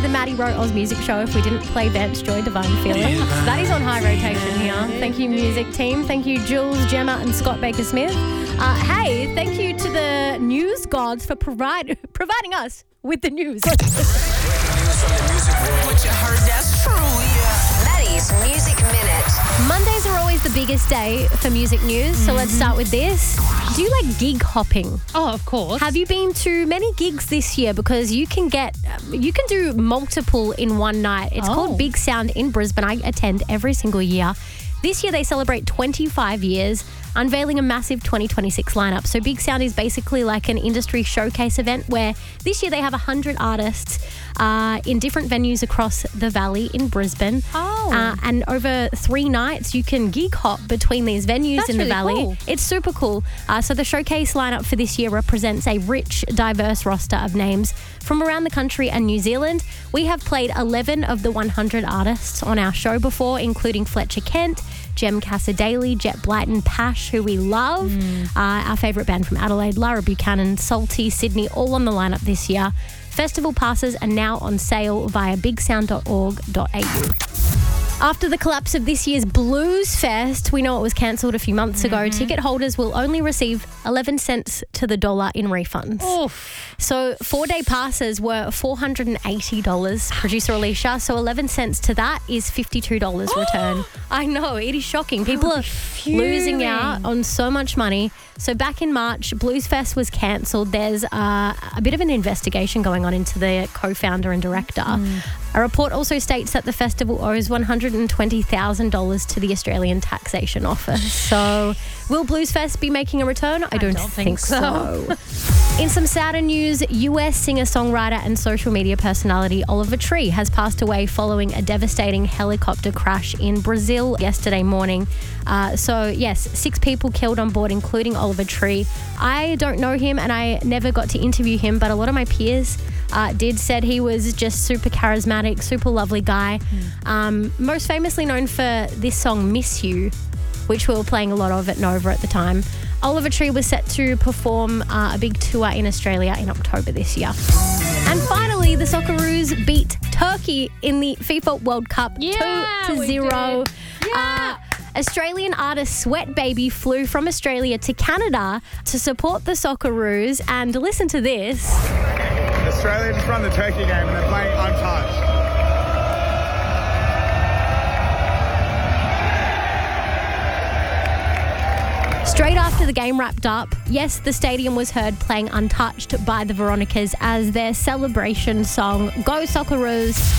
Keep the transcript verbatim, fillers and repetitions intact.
the Maddie Wrote Oz Music Show if we didn't play Vance Joy Divine Feeling. That is on high rotation here. Thank you, music team. Thank you, Jules, Gemma and Scott Baker-Smith. Uh, hey, thank you to the news gods for provide, providing us with the news. What you heard, that's true, yeah. Maddie's Music Minute. Mondays are always the biggest day for music news, so mm-hmm. let's start with this. Do you like gig hopping? Oh, of course. Have you been to many gigs this year? Because you can get, you can do multiple in one night. It's oh. called Big Sound in Brisbane. I attend every single year. This year they celebrate twenty-five years, unveiling a massive twenty twenty-six lineup. So Big Sound is basically like an industry showcase event where this year they have one hundred artists uh, in different venues across the valley in Brisbane. Oh. Uh, and over three nights you can gig hop between these venues That's in the really valley. Cool. It's super cool. Uh, so the showcase lineup for this year represents a rich, diverse roster of names from around the country and New Zealand. We have played eleven of the one hundred artists on our show before, including Fletcher Kent, Jem Casadale, Jet Blyton, Pash, who we love, mm. uh, our favourite band from Adelaide, Lara Buchanan, Salty, Sydney, all on the lineup this year. Festival passes are now on sale via big sound dot org dot a u. After the collapse of this year's Blues Fest, we know it was cancelled a few months ago. Mm-hmm. Ticket holders will only receive eleven cents to the dollar in refunds. Oof. So four-day passes were four hundred eighty dollars, producer Alicia. So eleven cents to that is fifty-two dollars return. I know, it is shocking. People are losing out on so much money. So back in March, Blues Fest was cancelled. There's uh, a bit of an investigation going on into the co-founder and director. Mm. A report also states that the festival owes one hundred twenty thousand dollars to the Australian Taxation Office. So will Blues Fest be making a return? I, I don't, don't think, think so. so. In some sadder news, U S singer-songwriter and social media personality Oliver Tree has passed away following a devastating helicopter crash in Brazil yesterday morning. Uh, so, yes, six people killed on board, including Oliver Tree. I don't know him and I never got to interview him, but a lot of my peers uh, did said he was just super charismatic, super lovely guy. Mm. Um, most famously known for this song, Miss You, which we were playing a lot of at Nova at the time. Oliver Tree was set to perform uh, a big tour in Australia in October this year. And finally, the Socceroos beat Turkey in the FIFA World Cup yeah, two to zero. Yeah. Uh, Australian artist Sweat Baby flew from Australia to Canada to support the Socceroos. And listen to this. Australia just won the Turkey game and they're playing untouched. Straight after the game wrapped up, yes, the stadium was heard playing Untouched by the Veronicas as their celebration song, Go Socceroos.